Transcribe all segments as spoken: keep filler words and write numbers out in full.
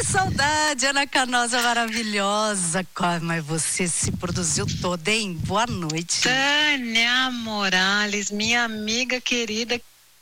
Que saudade, Ana Canosa maravilhosa. Mas você se produziu toda, hein? Boa noite. Tânia Morales, minha amiga querida.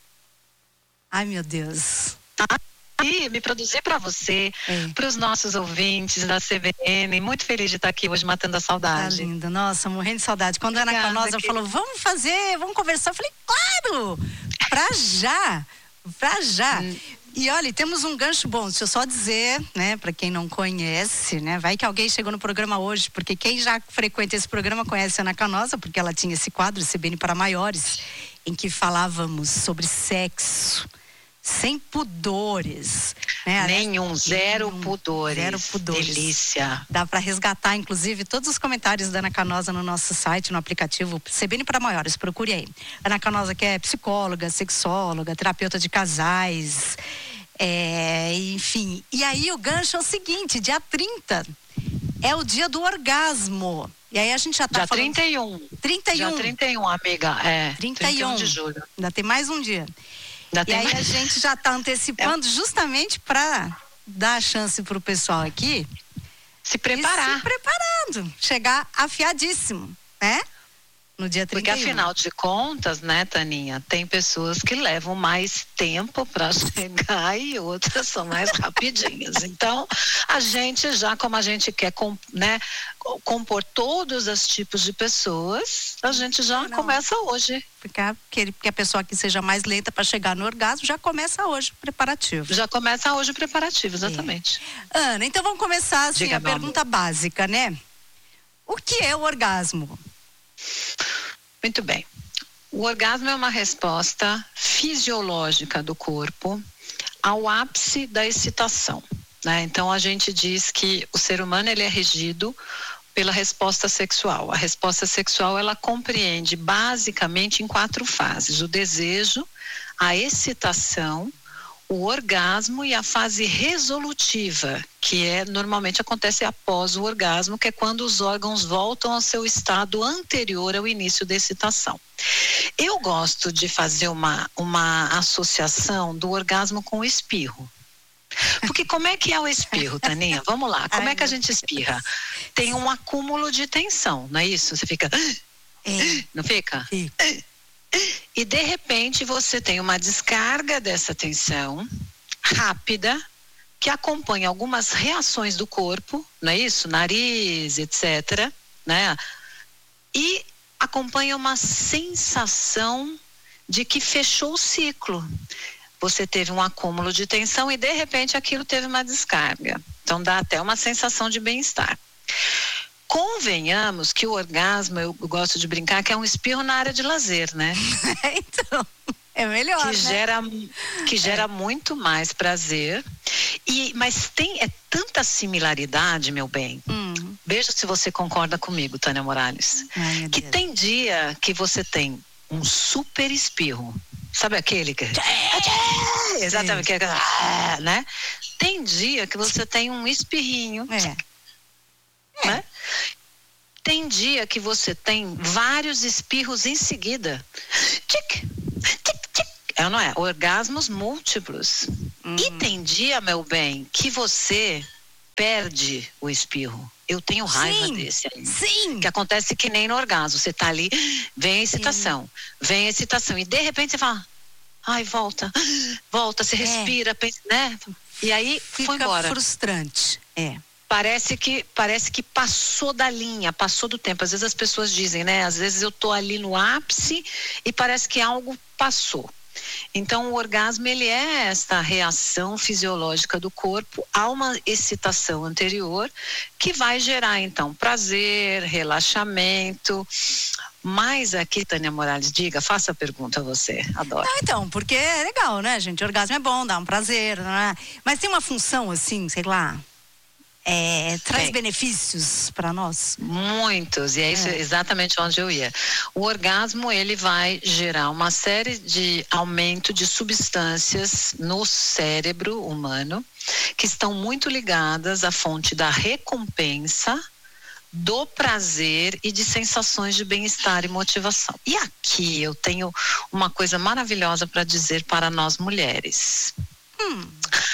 Ai, meu Deus. E me produzir para você, é. para os nossos ouvintes da C B N. Muito feliz de estar aqui hoje matando a saudade. Tá linda, nossa, morrendo de saudade. Quando a Ana Canosa que... falou, vamos fazer, vamos conversar, eu falei, claro, pra já, pra já. Hum. E olha, temos um gancho bom, deixa eu só dizer, né, para quem não conhece, né, vai que alguém chegou no programa hoje, porque quem já frequenta esse programa conhece a Ana Canosa, porque ela tinha esse quadro, C B N para Maiores, em que falávamos sobre sexo, sem pudores, né? Nenhum, zero nenhum, pudores. Zero pudores. Delícia. Dá para resgatar, inclusive, todos os comentários da Ana Canosa no nosso site, no aplicativo C B N para Maiores, procure aí. Ana Canosa, que é psicóloga, sexóloga, terapeuta de casais, é, enfim. E aí o gancho é o seguinte, dia trinta é o dia do orgasmo. E aí a gente já tá dia falando... trinta e um. trinta e um. Dia trinta e um, amiga. É. trinta e um. trinta e um de julho. Ainda tem mais um dia. Ainda e aí mais... a gente já está antecipando é. justamente para dar a chance para o pessoal aqui se preparar. Se preparando, chegar afiadíssimo, né? No dia trinta e um. Porque afinal de contas, né, Taninha, tem pessoas que levam mais tempo para chegar e outras são mais rapidinhas. Então, a gente já, como a gente quer, né, compor todos os tipos de pessoas, a gente já não, começa hoje. Porque, porque a pessoa que seja mais lenta para chegar no orgasmo já começa hoje o preparativo. Já começa hoje o preparativo, exatamente. É. Ana, então vamos começar assim, Diga, a pergunta amor. básica, né? O que é o orgasmo? Muito bem. O orgasmo é uma resposta fisiológica do corpo ao ápice da excitação, né? Então a gente diz que o ser humano ele é regido pela resposta sexual. A resposta sexual ela compreende basicamente em quatro fases: o desejo, a excitação, o orgasmo e a fase resolutiva, que é normalmente acontece após o orgasmo, que é quando os órgãos voltam ao seu estado anterior ao início da excitação. Eu gosto de fazer uma, uma associação do orgasmo com o espirro. Porque como é que é o espirro, Taninha? Vamos lá, como Ai, é que a gente espirra? Tem um acúmulo de tensão, não é isso? Você fica... É. Não fica? Sim. E de repente você tem uma descarga dessa tensão rápida que acompanha algumas reações do corpo, não é isso? Nariz, etcétera, né? E acompanha uma sensação de que fechou o ciclo. Você teve um acúmulo de tensão e de repente aquilo teve uma descarga. Então dá até uma sensação de bem-estar. Convenhamos que o orgasmo, eu gosto de brincar, que é um espirro na área de lazer, né? Então, é melhor, que né? Gera, que gera é. muito mais prazer. E, mas tem é tanta similaridade, meu bem. Hum. Veja se você concorda comigo, Tânia Morales. Ai, que Deus. Tem dia que você tem um super espirro. Sabe aquele que... É. Exatamente. Que é, né? Tem dia que você tem um espirrinho. É. Né? Tem dia que você tem vários espirros em seguida. Tic, tic, tic. É, não é? Orgasmos múltiplos. Hum. E tem dia, meu bem, que você perde o espirro. Eu tenho raiva sim, desse aí. Sim. Que acontece que nem no orgasmo. Você tá ali, vem a excitação, sim. vem a excitação. E de repente você fala, ai, volta, volta, você é. respira, pensa, né? E aí fica foi embora. Frustrante. É. Parece que, parece que passou da linha, passou do tempo. Às vezes as pessoas dizem, né? Às vezes eu tô ali no ápice e parece que algo passou. Então o orgasmo ele é esta reação fisiológica do corpo a uma excitação anterior que vai gerar então prazer, relaxamento. Mas aqui, Tânia Morales, diga, faça a pergunta a você, adoro. Ah, então, porque é legal, né, gente? O orgasmo é bom, dá um prazer, né? Mas tem uma função assim, sei lá... É, traz Bem, benefícios para nós? Muitos, e é isso é. exatamente onde eu ia. O orgasmo, ele vai gerar uma série de aumento de substâncias no cérebro humano que estão muito ligadas à fonte da recompensa, do prazer e de sensações de bem-estar e motivação. E aqui eu tenho uma coisa maravilhosa para dizer para nós mulheres. Hum.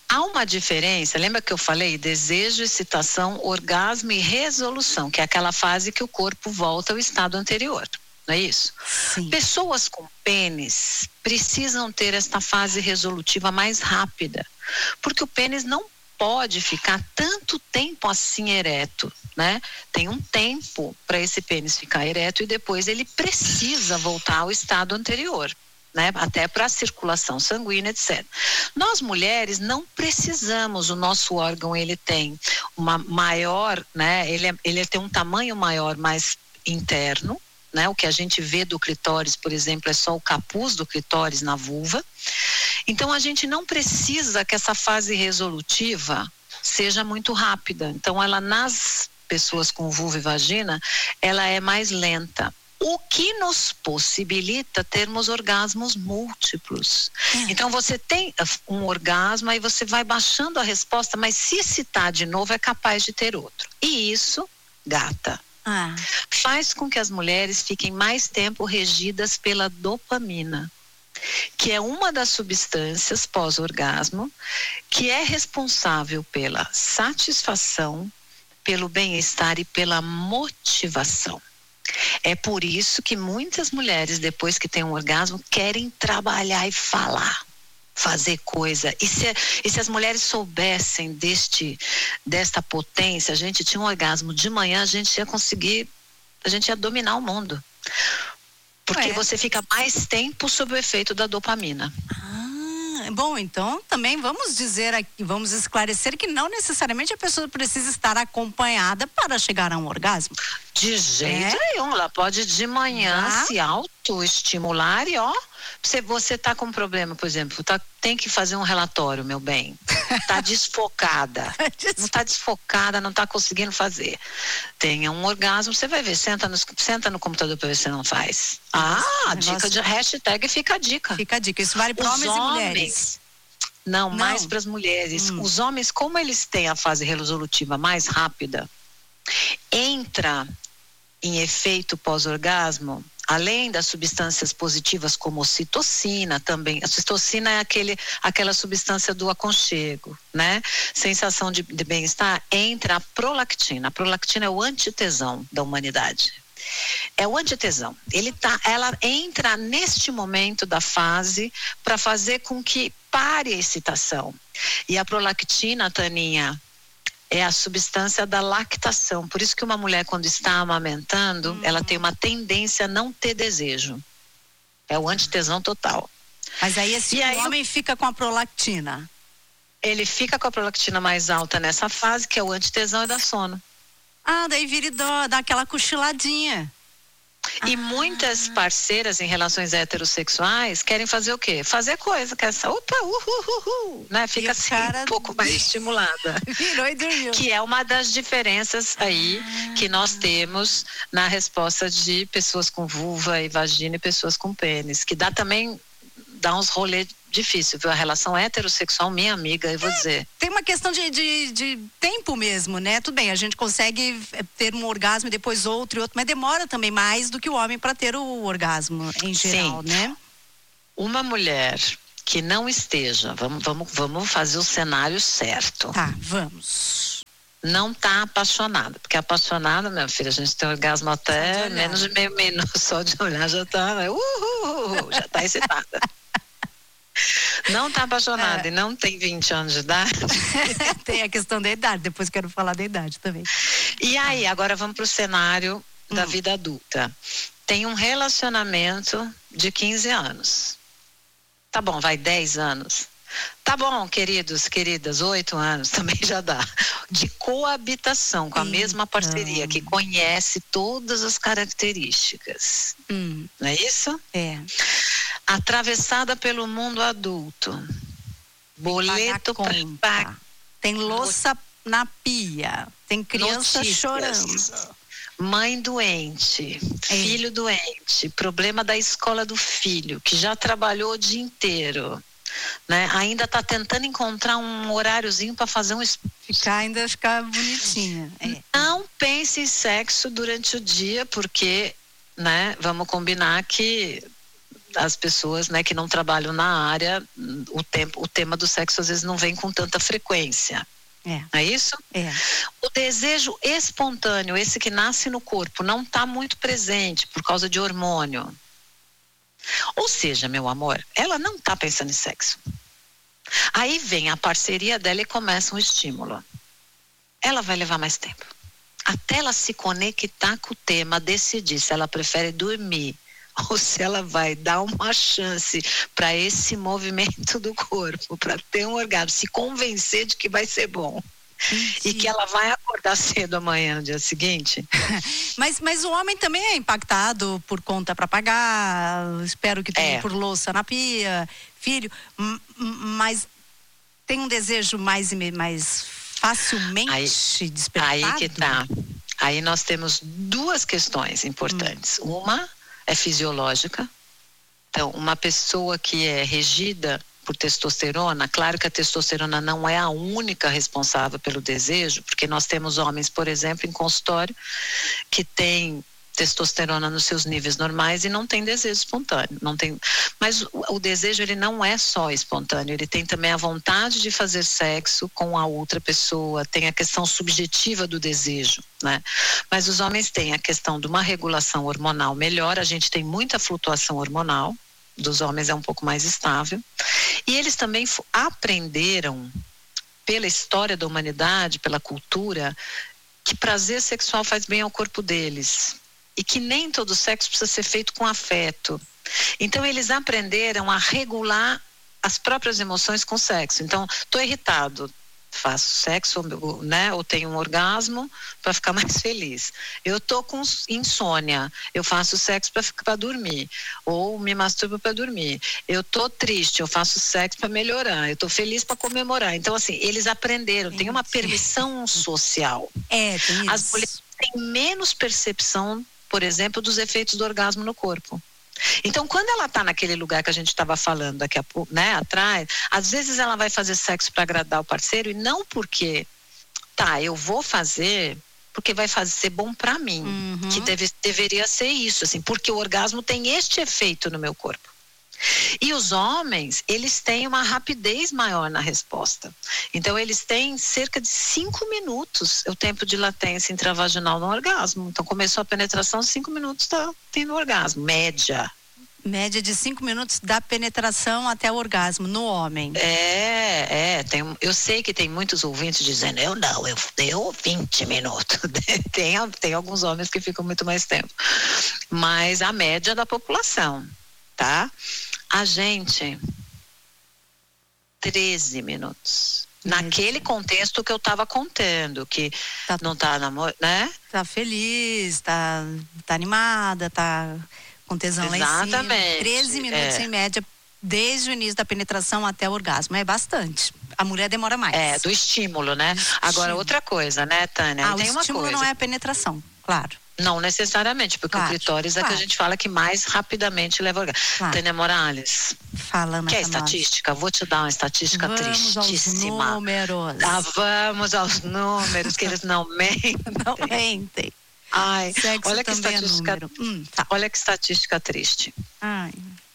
Há uma diferença, lembra que eu falei desejo, excitação, orgasmo e resolução, que é aquela fase que o corpo volta ao estado anterior, não é isso? Sim. Pessoas com pênis precisam ter esta fase resolutiva mais rápida, porque o pênis não pode ficar tanto tempo assim ereto, né? Tem um tempo para esse pênis ficar ereto e depois ele precisa voltar ao estado anterior, né? Até para a circulação sanguínea, etcétera. Nós mulheres não precisamos, o nosso órgão ele tem uma maior, né? Ele, é, ele tem um tamanho maior, mais interno, né? O que a gente vê do clitóris, por exemplo, é só o capuz do clitóris na vulva. Então a gente não precisa que essa fase resolutiva seja muito rápida. Então ela, nas pessoas com vulva e vagina, ela é mais lenta. O que nos possibilita termos orgasmos múltiplos. É. Então você tem um orgasmo, aí você vai baixando a resposta, mas se excitar de novo é capaz de ter outro. E isso, gata, ah. faz com que as mulheres fiquem mais tempo regidas pela dopamina, que é uma das substâncias pós-orgasmo que é responsável pela satisfação, pelo bem-estar e pela motivação. É por isso que muitas mulheres, depois que têm um orgasmo, querem trabalhar e falar, fazer coisa. E se, e se as mulheres soubessem deste, desta potência, a gente tinha um orgasmo de manhã, a gente ia conseguir, a gente ia dominar o mundo. Porque é. você fica mais tempo sob o efeito da dopamina. Ah, bom, então também vamos dizer aqui, vamos esclarecer que não necessariamente a pessoa precisa estar acompanhada para chegar a um orgasmo. De jeito é? nenhum, ela pode de manhã ah. se autoestimular e ó, se você tá com um problema, por exemplo, tá, tem que fazer um relatório, meu bem, tá desfocada, não tá desfocada, não tá conseguindo fazer, tenha um orgasmo, você vai ver, senta no, senta no computador para ver se você não faz. Ah, a dica de hashtag fica a dica. Fica a dica, isso vale para homens, homens e mulheres. Não, não. mais para as mulheres. Hum. Os homens, como eles têm a fase resolutiva mais rápida, entra em efeito pós-orgasmo, além das substâncias positivas como ocitocina também. A ocitocina é aquele, aquela substância do aconchego, né? Sensação de, de bem-estar. Entra a prolactina. A prolactina é o antitesão da humanidade. É o antitesão. Ele tá, ela entra neste momento da fase para fazer com que pare a excitação. E a prolactina, Taninha, é a substância da lactação. Por isso que uma mulher, quando está amamentando, hum. ela tem uma tendência a não ter desejo. É o antitesão total. Mas aí esse e homem aí, fica com a prolactina. Ele fica com a prolactina mais alta nessa fase, que é o antitesão e dá sono. Ah, daí vira e dá, dá aquela cochiladinha. E ah. muitas parceiras em relações heterossexuais querem fazer o quê? Fazer coisa, quer essa, opa, uhuhuhu, né? Fica assim cara... um pouco mais estimulada. Virou e dormiu. Que é uma das diferenças aí ah. que nós temos na resposta de pessoas com vulva e vagina e pessoas com pênis, que dá também, dá uns rolês difícil, viu? A relação heterossexual, minha amiga, eu vou é, dizer. Tem uma questão de, de, de tempo mesmo, né? Tudo bem, a gente consegue ter um orgasmo e depois outro e outro, mas demora também mais do que o homem para ter o orgasmo em geral, Sim. né? Uma mulher que não esteja, vamos, vamos, vamos fazer o cenário certo. Tá, vamos. Não tá apaixonada, porque apaixonada, minha filha, a gente tem orgasmo até de menos de meio minuto, só de olhar já tá, uhul, já tá excitada. Não tá apaixonada é. e não tem vinte anos de idade. Tem a questão da idade, depois quero falar da idade também. E aí, agora vamos pro cenário hum. da vida adulta. Tem um relacionamento de quinze anos. Tá bom, vai dez anos. Tá bom, queridos, queridas, oito anos também já dá. De coabitação com a Sim. mesma parceria, que conhece todas as características. Hum. Não é isso? É. Atravessada pelo mundo adulto. Boleto para pagar. Tem louça na pia. Tem criança Notícias. chorando. Mãe doente, é. filho doente, problema da escola do filho, que já trabalhou o dia inteiro, né? Ainda está tentando encontrar um horáriozinho para fazer um ficar ainda ficar bonitinha. É. Não pense em sexo durante o dia, porque, né? Vamos combinar que as pessoas, né, que não trabalham na área, o, tempo, o tema do sexo às vezes não vem com tanta frequência. É. Não é isso? É. O desejo espontâneo, esse que nasce no corpo, não está muito presente por causa de hormônio. Ou seja, meu amor, ela não está pensando em sexo. Aí vem a parceria dela e começa um estímulo. Ela vai levar mais tempo. Até ela se conectar com o tema, decidir se ela prefere dormir ou se ela vai dar uma chance para esse movimento do corpo, para ter um orgasmo, se convencer de que vai ser bom. Entendi. E que ela vai acordar cedo amanhã, no dia seguinte. mas, mas o homem também é impactado por conta para pagar, espero que tenha é. por louça na pia, filho, m- mas tem um desejo mais, mais facilmente aí, despertado? Aí que tá. Aí nós temos duas questões importantes. Hum. Uma é fisiológica. Então, uma pessoa que é regida por testosterona, claro que a testosterona não é a única responsável pelo desejo, porque nós temos homens, por exemplo, em consultório, que têm testosterona nos seus níveis normais e não tem desejo espontâneo, não tem, mas o, o desejo ele não é só espontâneo, ele tem também a vontade de fazer sexo com a outra pessoa, tem a questão subjetiva do desejo, né? Mas os homens têm a questão de uma regulação hormonal melhor, a gente tem muita flutuação hormonal, dos homens é um pouco mais estável, e eles também aprenderam pela história da humanidade, pela cultura, que prazer sexual faz bem ao corpo deles. E que nem todo sexo precisa ser feito com afeto. Então, eles aprenderam a regular as próprias emoções com sexo. Então, estou irritado, faço sexo, né, ou tenho um orgasmo para ficar mais feliz. Eu estou com insônia, eu faço sexo para dormir, ou me masturbo para dormir. Eu estou triste, eu faço sexo para melhorar. Eu estou feliz para comemorar. Então, assim, eles aprenderam, tem uma permissão social. É, tem isso. As mulheres têm menos percepção, por exemplo, dos efeitos do orgasmo no corpo. Então, quando ela está naquele lugar que a gente estava falando daqui a pouco, né, atrás, às vezes ela vai fazer sexo para agradar o parceiro e não porque, tá, eu vou fazer porque vai fazer ser bom para mim, uhum. que deve, deveria ser isso, assim, porque o orgasmo tem este efeito no meu corpo. E os homens, eles têm uma rapidez maior na resposta. Então, eles têm cerca de cinco minutos o tempo de latência intravaginal no orgasmo. Então, começou a penetração, cinco minutos está tendo orgasmo, média. Média de cinco minutos da penetração até o orgasmo no homem. É, é. Tem, eu sei que tem muitos ouvintes dizendo, eu não, eu deu vinte minutos. tem, tem alguns homens que ficam muito mais tempo. Mas a média da população, tá? A gente, treze minutos. Naquele contexto que eu estava contando, que tá, não tá namorando, né? Tá feliz, tá, tá animada, tá com tesão lá em cima. Exatamente. treze minutos é. em média, desde o início da penetração até o orgasmo. É bastante. A mulher demora mais. É, do estímulo, né? Do estímulo. Agora, outra coisa, né, Tânia? Ah, tem o estímulo uma coisa. não é a penetração, claro. Não necessariamente, porque claro, o clitóris claro. é que a gente fala que mais rapidamente leva orgasmo. Claro. Tânia Morales, fala, quer estatística? Vou te dar uma estatística vamos tristíssima. Aos números. Ah, vamos aos números, que eles não mentem. Não mentem. Ai, sexo olha que estatística, é hum, tá. olha que estatística triste. Ai.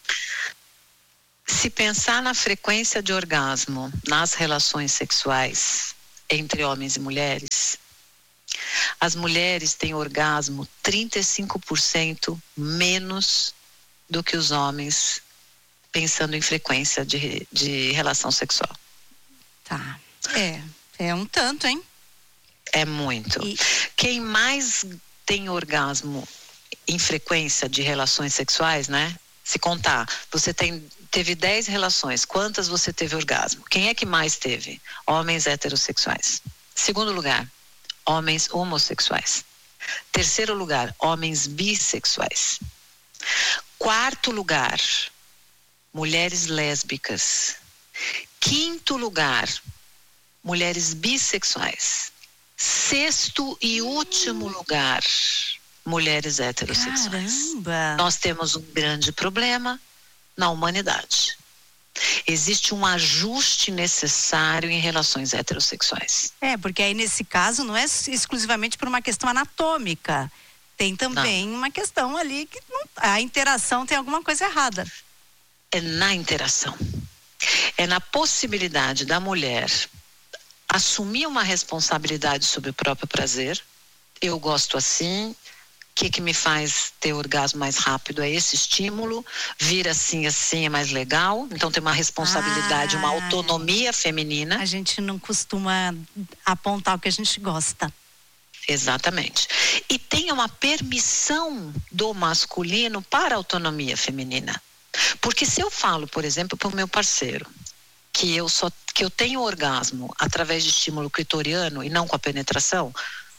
Se pensar na frequência de orgasmo nas relações sexuais entre homens e mulheres, as mulheres têm orgasmo trinta e cinco por cento menos do que os homens, pensando em frequência de, de relação sexual. Tá. É, é um tanto, hein? É muito. E... Quem mais tem orgasmo em frequência de relações sexuais, né? Se contar, você tem, teve dez relações, quantas você teve orgasmo? Quem é que mais teve? Homens heterossexuais. Segundo lugar, homens homossexuais. Terceiro lugar, homens bissexuais. Quarto lugar, mulheres lésbicas. Quinto lugar, mulheres bissexuais. Sexto e último lugar, mulheres heterossexuais. Caramba. Nós temos um grande problema na humanidade. Existe um ajuste necessário em relações heterossexuais. É, porque aí nesse caso não é exclusivamente por uma questão anatômica. tem também não. uma questão ali que não, a interação tem alguma coisa errada. É na interação. É na possibilidade da mulher assumir uma responsabilidade sobre o próprio prazer. Eu gosto assim. O que que me faz ter orgasmo mais rápido é esse estímulo. Vir assim, assim é mais legal. Então tem uma responsabilidade, ah, uma autonomia feminina. A gente não costuma apontar o que a gente gosta. Exatamente. E tem uma permissão do masculino para a autonomia feminina. Porque se eu falo, por exemplo, para o meu parceiro que eu só que eu tenho orgasmo através de estímulo clitoriano e não com a penetração,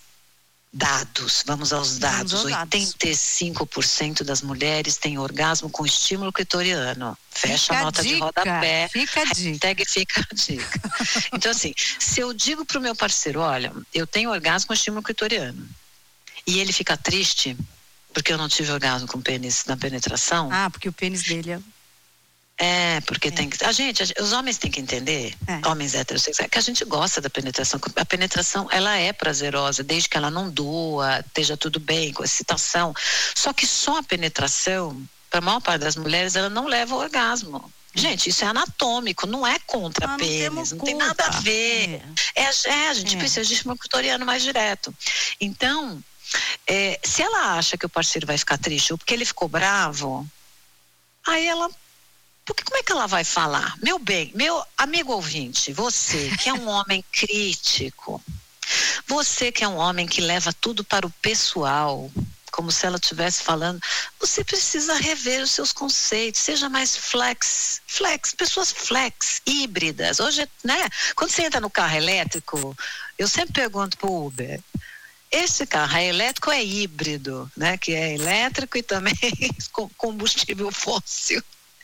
dados, vamos aos dados, vamos aos oitenta e cinco por cento das mulheres têm orgasmo com estímulo clitoriano. Fecha fica a nota dica, de rodapé, fica a dica. Hashtag fica a dica. Então assim, se eu digo para o meu parceiro, olha, eu tenho orgasmo com estímulo clitoriano, e ele fica triste porque eu não tive orgasmo com o pênis na penetração. Ah, porque o pênis dele é... É, porque é. tem que... A gente, a, os homens têm que entender, é. homens heterossexuais, que a gente gosta da penetração. A penetração, ela é prazerosa, desde que ela não doa, esteja tudo bem, com excitação. Só que só a penetração, para a maior parte das mulheres, ela não leva ao orgasmo. Gente, isso é anatômico, não é contra ah, pênis, não, não tem nada a ver. É, é, é a gente é. precisa de estímulo clitoriano mais direto. Então, é, se ela acha que o parceiro vai ficar triste ou porque ele ficou bravo, aí ela... Porque como é que ela vai falar? Meu bem, meu amigo ouvinte, você que é um homem crítico, você que é um homem que leva tudo para o pessoal, como se ela estivesse falando, você precisa rever os seus conceitos, seja mais flex, flex, pessoas flex, híbridas. Hoje, né, quando você entra no carro elétrico, eu sempre pergunto pro Uber, esse carro é elétrico ou é híbrido, né, que é elétrico e também com combustível fóssil.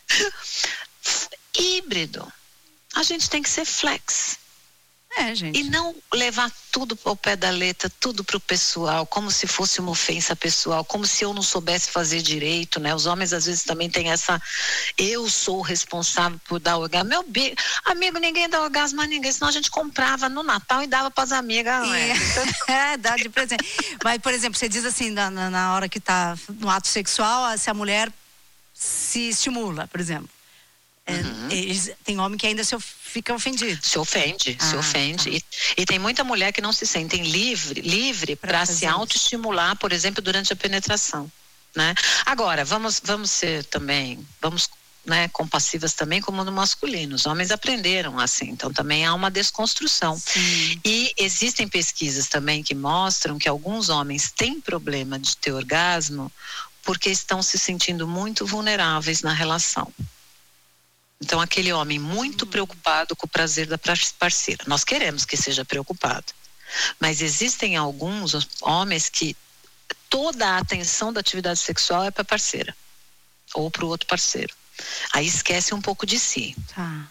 Híbrido. A gente tem que ser flex. É, gente. E não levar tudo ao pé da letra, tudo pro pessoal, como se fosse uma ofensa pessoal, como se eu não soubesse fazer direito, né? Os homens às vezes também têm essa, eu sou responsável por dar orgasmo. Meu be... amigo, ninguém dá orgasmo a ninguém, senão a gente comprava no Natal e dava pras amigas. Né? É, dá de presente. Mas, por exemplo, você diz assim, na, na hora que tá no ato sexual, se a mulher se estimula, por exemplo. Uhum. Eles, tem homem que ainda se of, fica ofendido. Se ofende, ah, se ofende. Tá. E, e tem muita mulher que não se sentem livre, livre para se autoestimular, por exemplo, durante a penetração. Né? Agora, vamos, vamos ser também, vamos, né, compassivas também como no masculino. Os homens aprenderam assim, então também há uma desconstrução. Sim. E existem pesquisas também que mostram que alguns homens têm problema de ter orgasmo porque estão se sentindo muito vulneráveis na relação. Então, aquele homem muito preocupado com o prazer da parceira. Nós queremos que seja preocupado. Mas existem alguns homens que toda a atenção da atividade sexual é para a parceira. Ou para o outro parceiro. Aí esquece um pouco de si. Tá.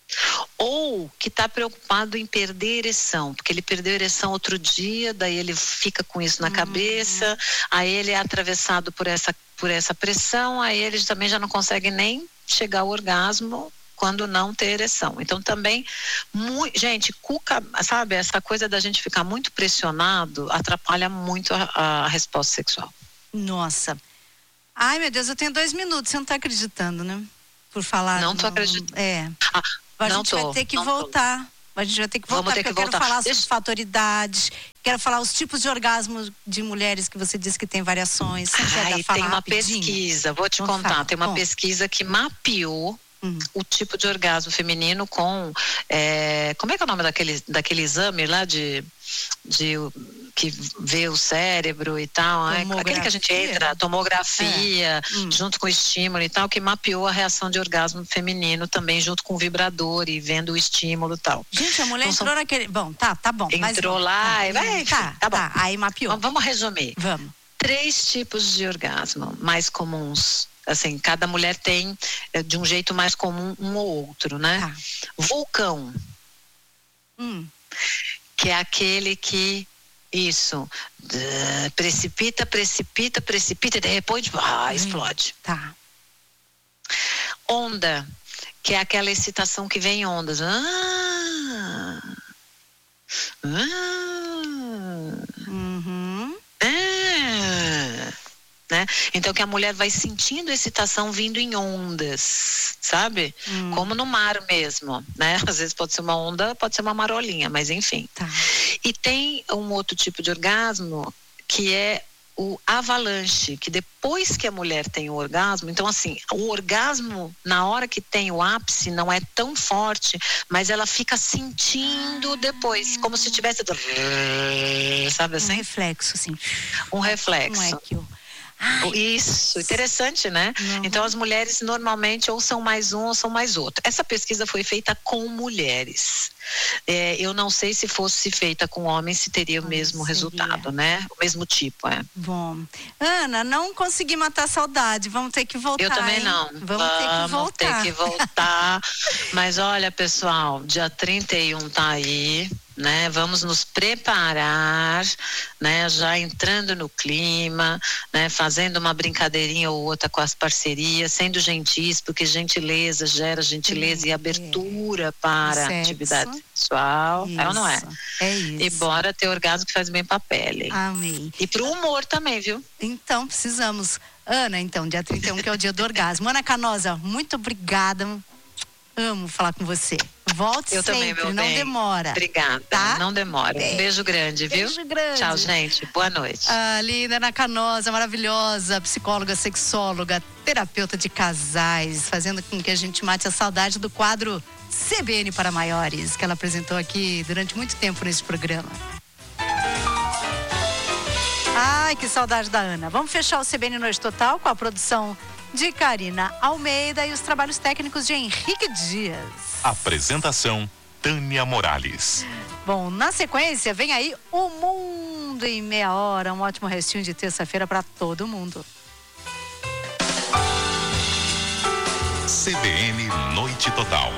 Ou que está preocupado em perder a ereção, porque ele perdeu a ereção outro dia, daí ele fica com isso na uhum. cabeça, aí ele é atravessado por essa, por essa pressão, aí ele também já não consegue nem chegar ao orgasmo quando não ter ereção. Então também, muito, gente, cuca, sabe, essa coisa da gente ficar muito pressionado atrapalha muito a, a resposta sexual. Nossa. Ai, meu Deus, eu tenho dois minutos, você não está acreditando, né? Por falar. Não tô no, acreditando. É. Ah, a não gente tô, vai ter que não voltar. Tô. A gente vai ter que voltar, Vamos ter porque que eu voltar. quero falar Deixa... sobre fatoridades, quero falar os tipos de orgasmo de mulheres que você disse que tem variações. Você Ai, falar tem uma rapidinho? pesquisa, vou te Vamos contar, falar. tem uma Bom. pesquisa que mapeou Uhum. o tipo de orgasmo feminino com é, como é que é o nome daquele, daquele exame lá de, de que vê o cérebro e tal, aquele que a gente entra, tomografia, é. hum. junto com o estímulo e tal, que mapeou a reação de orgasmo feminino também, junto com o vibrador e vendo o estímulo e tal. Gente, a mulher então, entrou são... naquele... Bom, tá, tá bom. Entrou mas... lá tá, e vai, tá, tá bom. Tá, aí mapeou. Vamos, vamos resumir. Vamos. Três tipos de orgasmo mais comuns. Assim, cada mulher tem de um jeito mais comum um ou outro, né? Ah. Vulcão. Hum. Que é aquele que, isso, precipita, precipita, precipita e de repente, ah, explode. Tá. Onda, que é aquela excitação que vem em ondas. Ah. Ah. Uhum. Ah. né? Então que a mulher vai sentindo excitação vindo em ondas, sabe? Hum. Como no mar mesmo, né? Às vezes pode ser uma onda, pode ser uma marolinha, mas enfim. Tá. E tem um outro tipo de orgasmo que é o avalanche, que depois que a mulher tem o orgasmo, então assim, o orgasmo na hora que tem o ápice não é tão forte, mas ela fica sentindo depois, como se tivesse, sabe assim? Um reflexo, assim. Um reflexo. Um eco. Ai, isso, interessante, né? Uhum. Então as mulheres normalmente ou são mais um ou são mais outro. Essa pesquisa foi feita com mulheres. É, eu não sei se fosse feita com homens se teria o ah, mesmo seria. resultado, né? O mesmo tipo, é. Bom, Ana, não consegui matar a saudade, vamos ter que voltar. Eu também hein? não. Vamos, vamos ter que voltar. ter que voltar. Mas olha, pessoal, dia trinta e um tá aí, né? Vamos nos preparar, né? Já entrando no clima, né? Fazendo uma brincadeirinha ou outra com as parcerias, sendo gentis, porque gentileza gera gentileza Sim, e abertura é. para a atividade sexual, isso, é ou não é? É isso. E bora ter orgasmo que faz bem pra pele. Amém. E pro humor também, viu? Então, precisamos. Ana, então, dia trinta e um, que é o dia do orgasmo. Ana Canosa, muito obrigada. Amo falar com você. Volte Eu sempre, também, meu não bem. demora. Obrigada, tá? não demora. Um beijo grande, viu? Beijo grande. Tchau, gente. Boa noite. A linda Ana Canosa, maravilhosa, psicóloga, sexóloga, terapeuta de casais, fazendo com que a gente mate a saudade do quadro C B N para Maiores, que ela apresentou aqui durante muito tempo nesse programa. Ai, que saudade da Ana. Vamos fechar o C B N Noite Total com a produção de Karina Almeida e os trabalhos técnicos de Henrique Dias. Apresentação, Tânia Morales. Bom, na sequência vem aí O Mundo em Meia Hora, um ótimo restinho de terça-feira para todo mundo. C B N Noite Total.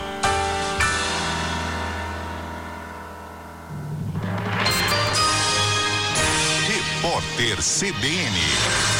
Repórter C B N.